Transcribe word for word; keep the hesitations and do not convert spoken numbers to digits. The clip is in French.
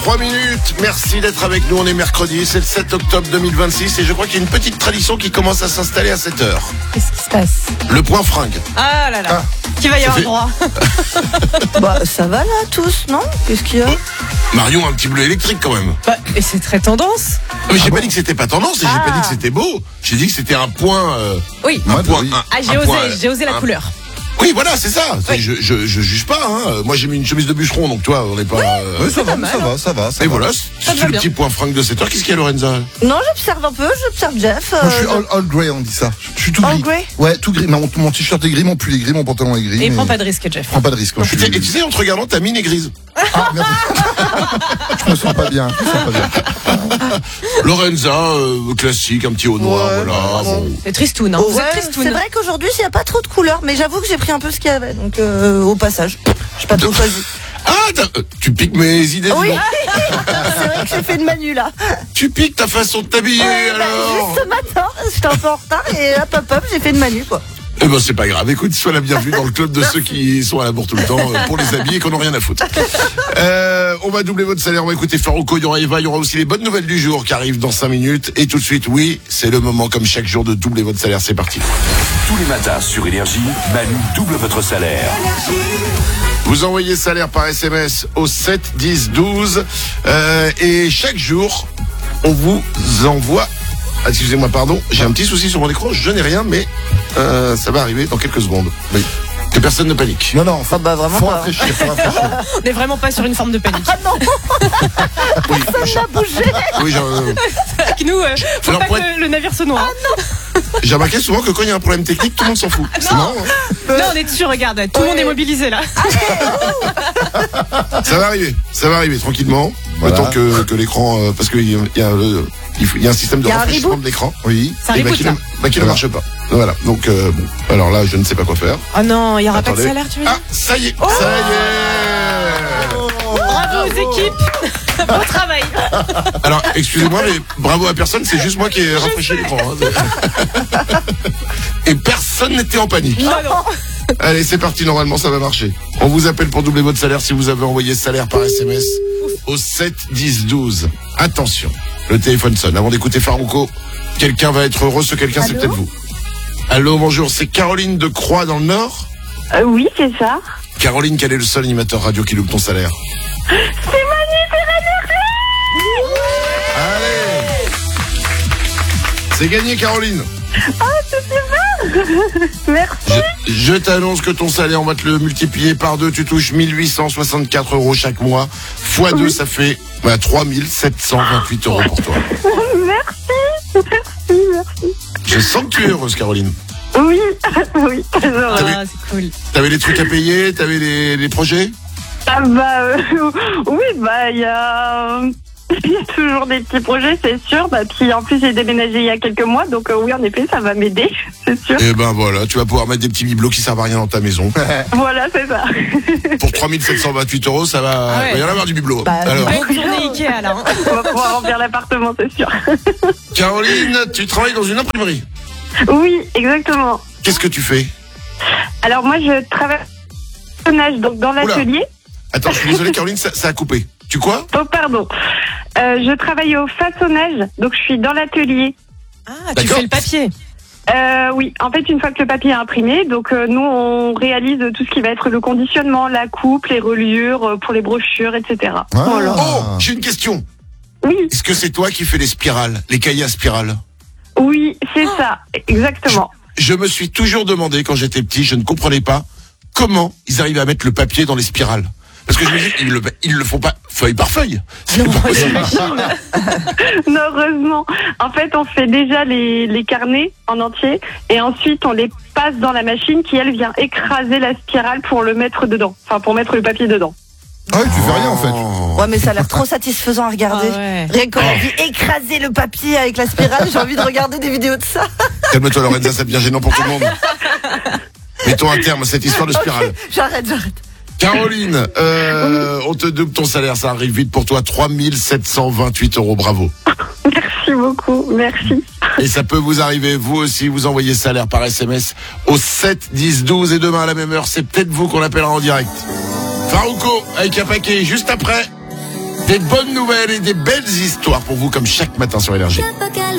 trois minutes. Merci d'être avec nous. On est mercredi, c'est le sept octobre deux mille vingt-six et je crois qu'il y a une petite tradition qui commence à s'installer à cette heure. Qu'est-ce qui se passe? Le point fringue. Ah là là. Ah. Qui va y avoir fait... droit? Bah ça va là tous, non? Qu'est-ce qu'il y a? Oh. Marion a un petit bleu électrique quand même. Bah, et c'est très tendance. Mais j'ai ah pas bon dit que c'était pas tendance et ah. j'ai pas dit que c'était beau. J'ai dit que c'était un point. Euh, oui. Un point. Un, ah j'ai un osé, point, j'ai osé la un... couleur. Oui, voilà, c'est ça. Oui. Je, je, je juge pas. Hein. Moi, j'ai mis une chemise de bûcheron, donc toi, on n'est pas. Oui, euh... oui, ça, va, mal, ça va, ça va, ça Et va. voilà, c'est le bien. Petit point fringue de cette heure. Qu'est-ce qu'il y a, Lorenza? Non, j'observe un peu, j'observe Jeff. Moi, je suis euh, all, all grey, on dit ça. Je suis tout All gris. grey? Ouais, tout gris. Mon, mon t-shirt est gris, mon pull est gris, mon pantalon est gris. Et mais... prends pas de risque, Jeff. Prends pas de risque. Moi, je suis... Et tu sais, en te regardant, ta mine est grise. Ah, merde. Je me sens pas bien. Je me sens pas bien. Lorenza, euh, classique, un petit haut noir, Ouais, voilà. bon. Bon. C'est tristoun, hein. oh, Vous ouais, êtes tristoun. c'est vrai qu'aujourd'hui, il n'y a pas trop de couleurs, mais j'avoue que j'ai pris un peu ce qu'il y avait, donc euh, au passage. J'ai pas trop choisi. Ah, euh, tu piques mes idées. Oui, non c'est vrai que j'ai fait une manu là. Tu piques ta façon de t'habiller Ouais, bah, alors. juste ce matin, j'étais un peu en retard et hop hop hop, j'ai fait une manu quoi. Eh ben c'est pas grave, écoute, sois la bienvenue dans le club de ceux qui sont à la bourre tout le temps euh, pour les habiller et qu'on n'a rien à foutre. Euh, on va doubler votre salaire, on va écouter Farouko, il y aura Eva, il y aura aussi les bonnes nouvelles du jour qui arrivent dans cinq minutes. Et tout de suite, oui, c'est le moment comme chaque jour de doubler votre salaire, c'est parti. Tous les matins sur Énergie, Manu double votre salaire. Vous envoyez salaire par S M S au sept dix douze euh, et chaque jour, on vous envoie... Excusez-moi, pardon, j'ai un petit souci sur mon écran, je n'ai rien, mais euh, ça va arriver dans quelques secondes. Oui. Que personne ne panique. Non, non, faut, Ah bah vraiment faut pas. rafraîchir, faut rafraîchir. On n'est vraiment pas sur une forme de panique. Ah non, Oui, ça m'a bougé. oui, j'ai, euh, Avec nous, euh, faut Alors, pas pour que être- le, le navire se noie. j'ai remarqué souvent que quand il y a un problème technique, tout le monde s'en fout. C'est marrant, hein. Non, on est dessus, regarde. Tout le monde est mobilisé là. Ça va arriver, ça va arriver tranquillement. Voilà. Le temps que, que l'écran, euh, parce qu'il y a, il y, a le- il faut- il y a un système de Il y a un rafraîchissement reboot. de l'écran. Oui. Ça Et bah, reboot qui, ça. ne, bah, qui ne Voilà. marche pas. Voilà. Donc, euh, bon. Alors là, je ne sais pas quoi faire. Oh non, il n'y aura pas Attendez. de salaire, tu veux Ah, dire? ça y est, ça y est. Bravo aux équipes. Bon travail. Alors, excusez-moi, mais bravo à personne, c'est juste moi qui ai rafraîchi l'écran. hein. Et personne n'était en panique. Non, non. Allez, c'est parti, normalement ça va marcher. On vous appelle pour doubler votre salaire si vous avez envoyé salaire par S M S au sept dix douze. Attention, le téléphone sonne. Avant d'écouter Farouko, quelqu'un va être heureux, ce quelqu'un c'est Allô peut-être vous. Allô, bonjour, c'est Caroline de Croix dans le Nord. Euh, oui, c'est ça. Caroline, quel est le seul animateur radio qui loupe ton salaire? C'est Manu, Allez, c'est gagné, Caroline. merci. Je, je t'annonce que ton salaire, on va te le multiplier par deux. Tu touches mille huit cent soixante-quatre euros chaque mois. Fois deux, ça fait bah, trois mille sept cent vingt-huit euros pour toi. Merci. Merci, merci. Je sens que tu es heureuse, Caroline. Oui, oui, très heureux. T'as vu- Ah, c'est cool. T'avais des trucs à payer, t'avais des, des projets. Ah bah euh, oui, bah il y a... Il y a toujours des petits projets, c'est sûr. Bah, puis en plus, j'ai déménagé il y a quelques mois, donc euh, oui, en effet, ça va m'aider, c'est sûr. Et ben voilà, tu vas pouvoir mettre des petits bibelots qui servent à rien dans ta maison. Voilà, c'est ça. Pour trois mille sept cent vingt-huit euros, ça va. Ah ouais. Il va y en avoir du bibelot. Bah, Alors, Pas une journée Ikea là. Hein. On va pouvoir remplir l'appartement, c'est sûr. Caroline, tu travailles dans une imprimerie. Oui, exactement. Qu'est-ce que tu fais? Alors moi, je travaille donc dans l'atelier. Attends, je suis désolé, Caroline, ça, ça a coupé. Tu quoi? Oh, pardon. Euh, je travaille au façonnage, donc je suis dans l'atelier. Ah, tu D'accord. fais le papier. Euh, oui, en fait, une fois que le papier est imprimé, donc euh, nous, on réalise tout ce qui va être le conditionnement, la coupe, les reliures euh, pour les brochures, et cetera. Ah. Voilà. Oh, j'ai une question. Oui, Est-ce que c'est toi qui fais les spirales, les cahiers à spirales? oui, c'est ça, exactement. Je me suis toujours demandé, quand j'étais petit, je ne comprenais pas comment ils arrivaient à mettre le papier dans les spirales. Parce que je me dis, ils le, ils le font pas feuille par feuille. C'est Non, pas possible. j'imagine. Non, heureusement. En fait, on fait déjà les, les carnets en entier et ensuite on les passe dans la machine qui, elle, vient écraser la spirale pour le mettre dedans. Enfin, pour mettre le papier dedans. Ah oui, tu fais rien en fait. Oh. Ouais, mais ça a l'air trop satisfaisant à regarder. Ah ouais. Rien que quand on dit écraser le papier avec la spirale, j'ai envie de regarder des vidéos de ça. Calme-toi, Lorenza, ça devient gênant pour tout le monde. Mettons un terme à cette histoire de spirale. J'arrête, j'arrête. Caroline, euh, on te double ton salaire, ça arrive vite pour toi, trois mille sept cent vingt-huit euros, bravo. Merci beaucoup, merci. Et ça peut vous arriver, vous aussi, vous envoyez salaire par S M S au sept dix douze et demain à la même heure, c'est peut-être vous qu'on appellera en direct. Farouko avec un paquet juste après. Des bonnes nouvelles et des belles histoires pour vous comme chaque matin sur Énergie.